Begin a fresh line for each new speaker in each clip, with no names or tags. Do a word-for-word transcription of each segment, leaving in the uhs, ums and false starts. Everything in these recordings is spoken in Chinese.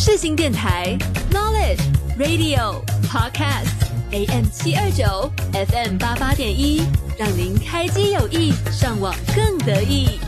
世新电台 Knowledge Radio Podcast A M 七二九 F M 八八点一，让您开机有益，上网更得意。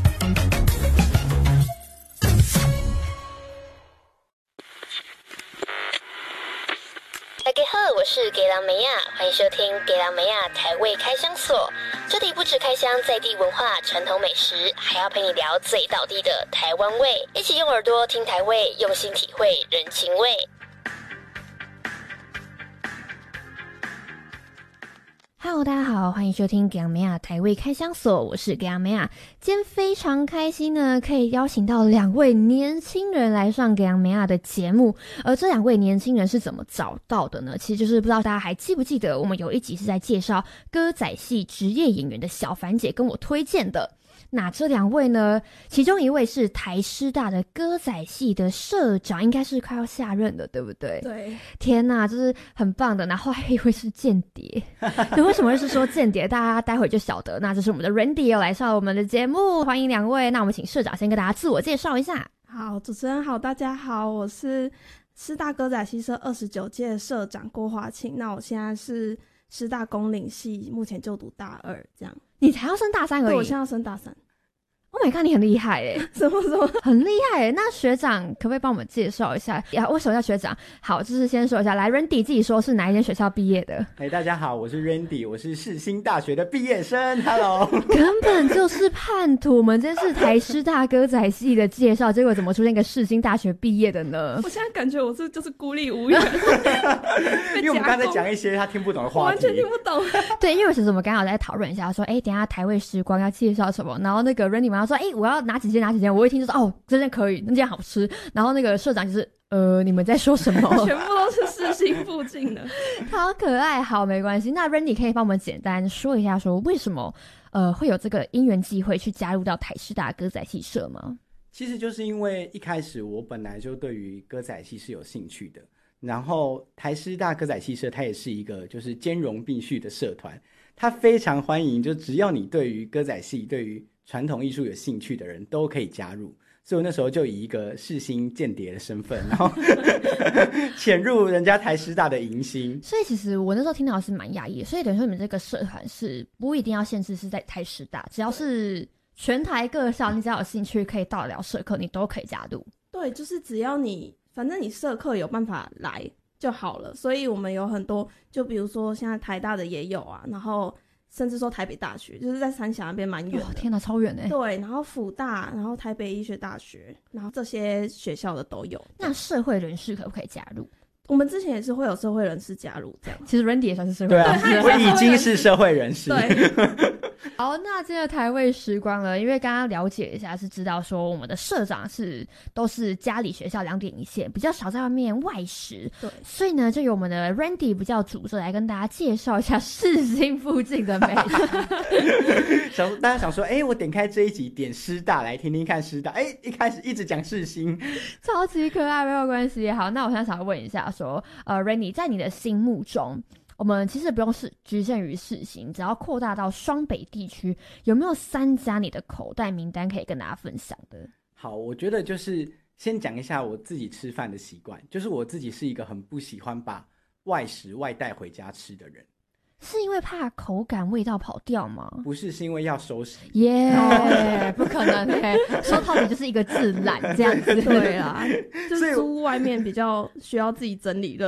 大家好，我是给郎梅亚，欢迎收听给郎梅亚台味开箱所。这里不只开箱在地文化、传统美食，还要陪你聊最道地的台湾味，一起用耳朵听台味，用心体会人情味。Hello， 大家好，欢迎收听给郎梅亚台味开箱所，我是给郎梅亚。今天非常开心呢，可以邀请到两位年轻人来上给郎梅亚的节目。而这两位年轻人是怎么找到的呢？其实就是不知道大家还记不记得，我们有一集是在介绍歌仔戏职业演员的小凡姐跟我推荐的。那这两位呢，其中一位是台师大的歌仔戏的社长，应该是快要下任了，对不对？
对。
天哪，这是很棒的。然后还以为是间谍，那为什么会是说间谍？大家待会就晓得。那这是我们的 Randy 又来上我们的节目，欢迎两位。那我们请社长先跟大家自我介绍一下。
好，主持人好，大家好，我是师大歌仔戏社二十九届社长郭华庆。那我现在是师大公领系，目前就读大二，这样。
你才要升大三而已？
对，我现在要升大三。
Oh my god， 你很厉害耶！
什么什么？
很厉害耶！那学长可不可以帮我们介绍一下？呀，为什么叫学长？好，就是先说一下，来 ，Randy 自己说是哪一间学校毕业的？
哎、hey, 大家好，我是 Randy， 我是世新大学的毕业生。Hello，
根本就是叛徒！我们这是台师大歌仔戏的介绍，结果怎么出现一个世新大学毕业的呢？
我现在感觉我是就是孤立无援，
因为我们刚才讲一些他听不懂的话题，
完全听不懂。
对，因为其实我们刚好在讨论一下，说，哎、欸，等一下台味时光要介绍什么？然后那个 Randy 马上说，哎、欸，我要哪几间哪几间？我一听就说，哦，这件可以，那件好吃。然后那个社长就是，呃，你们在说什么？
全部都是世新附近的，
好可爱。好，没关系。那 Randy 可以帮我们简单说一下，说为什么呃会有这个因缘机会去加入到台师大歌仔戏社吗？
其实就是因为一开始我本来就对于歌仔戏是有兴趣的，然后台师大歌仔戏社它也是一个就是兼容并蓄的社团，它非常欢迎，就只要你对于歌仔戏、对于传统艺术有兴趣的人都可以加入。所以我那时候就以一个世新间谍的身份，然后潜入人家台师大的迎新。
所以其实我那时候听到是蛮讶异的，所以等于说你们这个社团是不一定要限制是在台师大，只要是全台各校，你只要有兴趣可以到得了社课，你都可以加入。
对，就是只要你反正你社课有办法来就好了。所以我们有很多，就比如说现在台大的也有啊，然后甚至说台北大学，就是在三峡那边蛮远的。
天哪，超远欸。
对，然后辅大，然后台北医学大学，然后这些学校的都有。
那社会人士可不可以加入？
我们之前也是会有社会人士加入这样。
其实 Randy 也算是社会人士。
对啊，我已经是社会人士。
对。
好，那今天的台味时光了，因为刚刚了解一下是知道说我们的社长是都是家里学校两点一线，比较少在外面外食。
对，
所以呢就由我们的 Randy 比较主责来跟大家介绍一下世新附近的美食。
想大家想说，哎、欸，我点开这一集点师大来听听看师大，哎、欸，一开始一直讲世新，
超级可爱，没有关系。好，那我现在想要问一下说，呃 Randy 在你的心目中，我们其实不用是局限于世新，只要扩大到双北地区，有没有三家你的口袋名单可以跟大家分享的？
好，我觉得就是先讲一下我自己吃饭的习惯，就是我自己是一个很不喜欢把外食外带回家吃的人。
是因为怕口感味道跑掉吗？
不是，是因为要收拾。
耶、yeah, 不可能欸，说到底就是一个字懒这样子。
对啦，就是租外面比较需要自己整理热